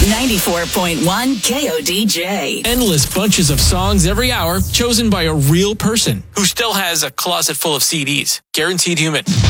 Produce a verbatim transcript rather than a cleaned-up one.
ninety-four point one K O D J. Endless bunches of songs every hour chosen by a real person who still has a closet full of C Ds. Guaranteed Human.